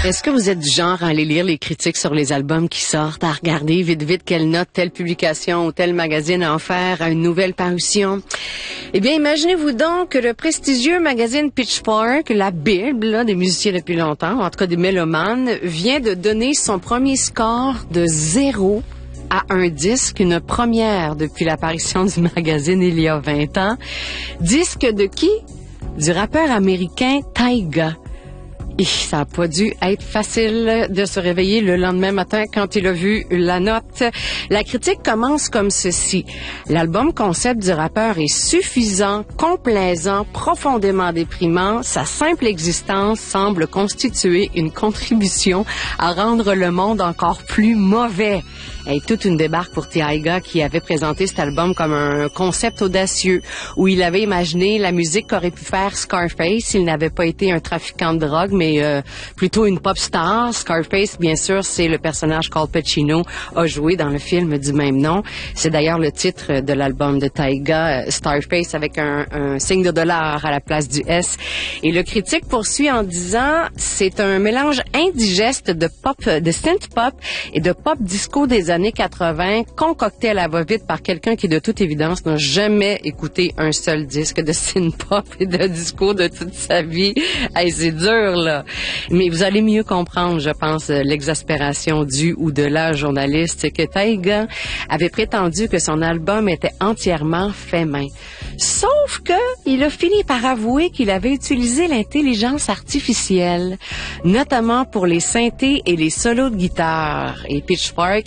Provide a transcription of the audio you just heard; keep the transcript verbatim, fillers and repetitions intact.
Est-ce que vous êtes du genre à aller lire les critiques sur les albums qui sortent, à regarder vite vite quelle note telle publication ou tel magazine a offert à une nouvelle parution? Eh bien, imaginez-vous donc que le prestigieux magazine Pitchfork, la bible là, des musiciens depuis longtemps, en tout cas des mélomanes, vient de donner son premier score de zéro à un disque, une première depuis l'apparition du magazine il y a vingt ans. Disque de qui? Du rappeur américain Tyga. Et ça n'a pas dû être facile de se réveiller le lendemain matin quand il a vu la note. La critique commence comme ceci. L'album concept du rappeur est suffisant, complaisant, profondément déprimant. Sa simple existence semble constituer une contribution à rendre le monde encore plus mauvais. Et toute une débarque pour Tyga qui avait présenté cet album comme un concept audacieux où il avait imaginé la musique qu'aurait pu faire Scarface s'il n'avait pas été un trafiquant de drogue, mais euh, plutôt une pop star. Scarface, bien sûr, c'est le personnage qu'Al Pacino a joué dans le film du même nom. C'est d'ailleurs le titre de l'album de Tyga, Starface avec un, un signe de dollar à la place du S. Et le critique poursuit en disant c'est un mélange indigeste de pop, de synth pop et de pop disco des années quatre-vingts, concocté à la va-vite par quelqu'un qui, de toute évidence, n'a jamais écouté un seul disque de synth-pop et de disco de toute sa vie. Hey, c'est dur, là. Mais vous allez mieux comprendre, je pense, l'exaspération du ou de la journaliste. C'est que Tyga avait prétendu que son album était entièrement fait main. Sauf que il a fini par avouer qu'il avait utilisé l'intelligence artificielle, notamment pour les synthés et les solos de guitare. Et Pitchfork